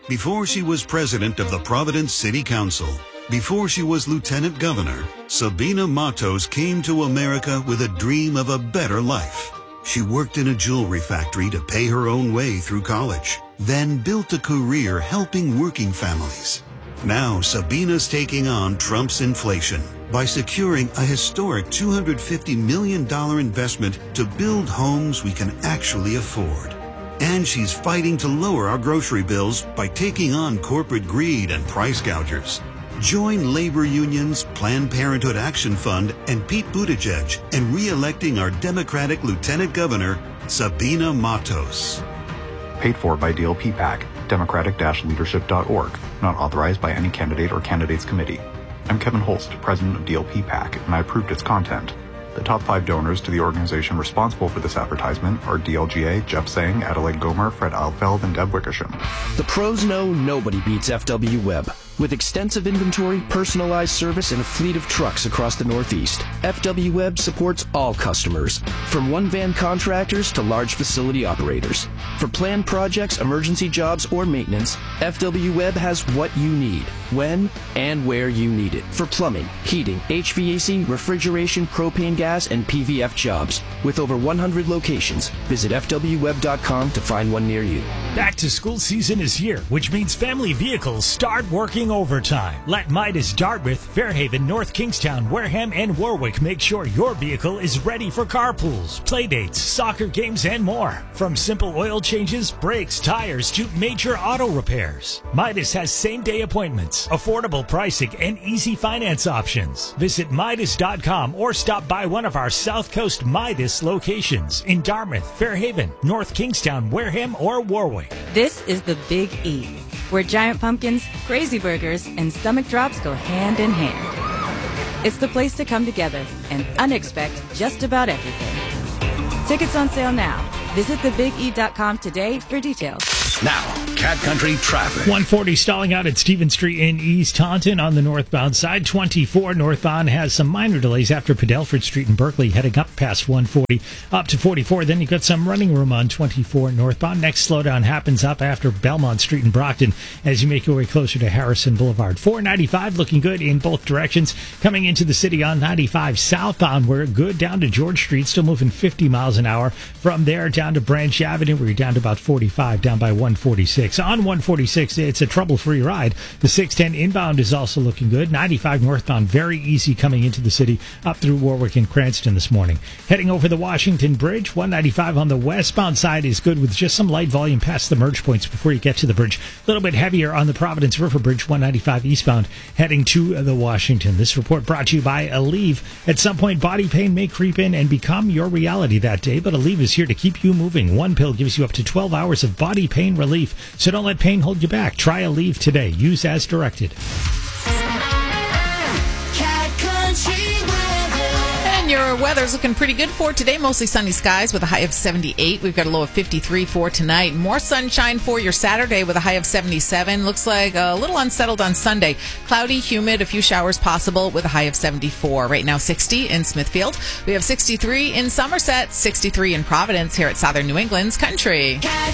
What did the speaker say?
Before she was president of the Providence City Council, before she was lieutenant governor, Sabina Matos came to America with a dream of a better life. She worked in a jewelry factory to pay her own way through college, then built a career helping working families. Now Sabina's taking on Trump's inflation by securing a historic $250 million investment to build homes we can actually afford. And she's fighting to lower our grocery bills by taking on corporate greed and price gougers. Join labor unions, Planned Parenthood Action Fund, and Pete Buttigieg in re-electing our Democratic Lieutenant Governor, Sabina Matos. Paid for by DLP PAC, democratic-leadership.org, not authorized by any candidate or candidates committee. I'm Kevin Holst, president of DLP PAC, and I approved its content. The top 5 donors to the organization responsible for this advertisement are DLGA, Jeff Sang, Adelaide Gomer, Fred Alfeld, and Deb Wickersham. The pros know nobody beats FW Web. With extensive inventory, personalized service, and a fleet of trucks across the Northeast, FW Web supports all customers, from one-van contractors to large facility operators. For planned projects, emergency jobs, or maintenance, FW Web has what you need, when and where you need it. For plumbing, heating, HVAC, refrigeration, propane gas, and PVF jobs. With over 100 locations, visit FWWeb.com to find one near you. Back to school season is here, which means family vehicles start working overtime. Let Midas Dartmouth, Fairhaven, North Kingstown, Wareham, and Warwick make sure your vehicle is ready for carpools, playdates, soccer games, and more. From simple oil changes, brakes, tires, to major auto repairs. Midas has same-day appointments, affordable pricing, and easy finance options. Visit Midas.com or stop by one of our South Coast Midas locations in Dartmouth, Fairhaven, North Kingstown, Wareham, or Warwick. This is the Big E, where giant pumpkins, crazy burgers, and stomach drops go hand in hand. It's the place to come together and unexpect just about everything. Tickets on sale now. Visit thebige.com today for details. Now, Cat Country traffic. 140 stalling out at Stevens Street in East Taunton on the northbound side. 24 northbound has some minor delays after Padelford Street in Berkeley, heading up past 140 up to 44. Then you've got some running room on 24 northbound. Next slowdown happens up after Belmont Street in Brockton as you make your way closer to Harrison Boulevard. 495 looking good in both directions. Coming into the city on 95 southbound, we're good down to George Street, still moving 50 miles an hour. From there down to Branch Avenue, where you're down to about 45, down by 146. On 146, it's a trouble-free ride. The 610 inbound is also looking good. 95 northbound, very easy coming into the city up through Warwick and Cranston this morning. Heading over the Washington Bridge, 195 on the westbound side is good with just some light volume past the merge points before you get to the bridge. A little bit heavier on the Providence River Bridge, 195 eastbound, heading to the Washington. This report brought to you by Aleve. At some point, body pain may creep in and become your reality that day, but Aleve is here to keep you moving. One pill gives you up to 12 hours of body pain relief, so don't let pain hold you back. Try Aleve today. Use as directed. Your weather's looking pretty good for today. Mostly sunny skies with a high of 78. We've got a low of 53 for tonight. More sunshine for your Saturday with a high of 77. Looks like a little unsettled on Sunday. Cloudy, humid, a few showers possible with a high of 74. Right now 60 in Smithfield. We have 63 in Somerset, 63 in Providence here at Southern New England's Country.